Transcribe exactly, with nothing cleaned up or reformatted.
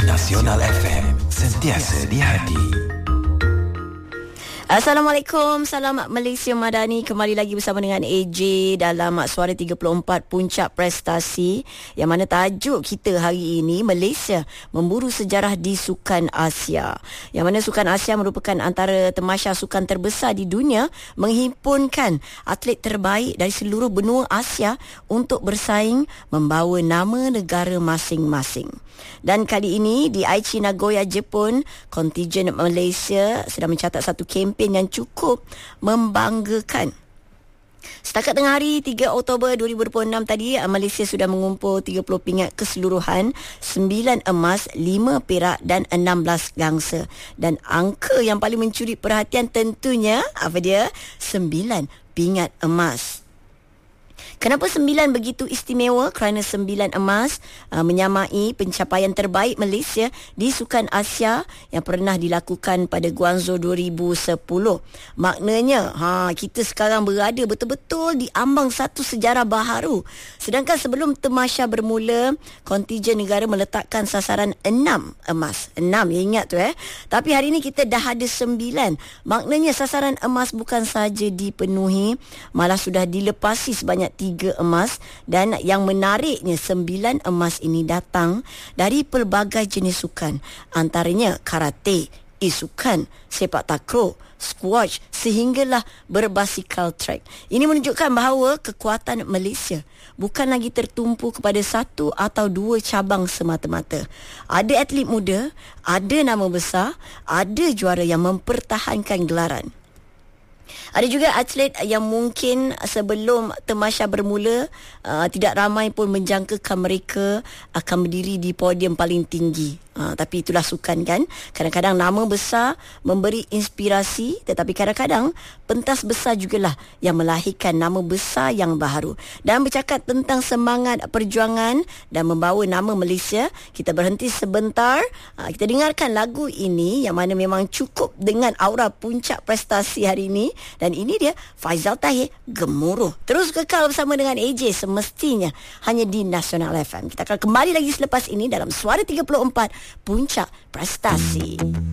Nasional F M, sentiasa di hati. Assalamualaikum, salam Malaysia Madani. Kembali lagi bersama dengan A J dalam Suara tiga puluh empat Puncak Prestasi, yang mana tajuk kita hari ini Malaysia memburu sejarah di Sukan Asia. Yang mana Sukan Asia merupakan antara tamasya sukan terbesar di dunia, menghimpunkan atlet terbaik dari seluruh benua Asia untuk bersaing membawa nama negara masing-masing. Dan kali ini di Aichi, Nagoya, Jepun, kontijen Malaysia sedang mencatat satu kempen yang cukup membanggakan. Setakat tengah hari tiga Oktober dua ribu dua puluh enam tadi, Malaysia sudah mengumpul tiga puluh pingat keseluruhan, sembilan emas, lima perak dan enam belas gangsa. Dan angka yang paling mencuri perhatian tentunya, apa dia? sembilan pingat emas. Kenapa sembilan begitu istimewa? Kerana sembilan emas uh, menyamai pencapaian terbaik Malaysia di Sukan Asia yang pernah dilakukan pada Guangzhou dua ribu sepuluh. Maknanya, ha, kita sekarang berada betul-betul di ambang satu sejarah baharu. Sedangkan sebelum tamasya bermula, kontijen negara meletakkan sasaran enam emas. enam, ya ingat tu eh. Tapi hari ini kita dah ada sembilan. Maknanya sasaran emas bukan saja dipenuhi, malah sudah dilepasi sebanyak tiga emas. Dan yang menariknya, sembilan emas ini datang dari pelbagai jenis sukan, antaranya karate, isukan, sepak takraw, squash sehinggalah berbasikal track. Ini menunjukkan bahawa kekuatan Malaysia bukan lagi tertumpu kepada satu atau dua cabang semata-mata. Ada atlet muda, ada nama besar, ada juara yang mempertahankan gelaran. Ada juga atlet yang mungkin sebelum tamasya bermula uh, tidak ramai pun menjangkakan mereka akan berdiri di podium paling tinggi. Uh, tapi itulah sukan kan. Kadang-kadang nama besar memberi inspirasi, tetapi kadang-kadang pentas besar jugalah yang melahirkan nama besar yang baharu. Dan bercakap tentang semangat perjuangan dan membawa nama Malaysia, kita berhenti sebentar. Uh, kita dengarkan lagu ini yang mana memang cukup dengan aura puncak prestasi hari ini. Dan ini dia Faizal Tahir, Gemuruh. Terus kekal bersama dengan A J semestinya hanya di Nasional F M. Kita akan kembali lagi selepas ini dalam Suara tiga puluh empat Puncak Prestasi.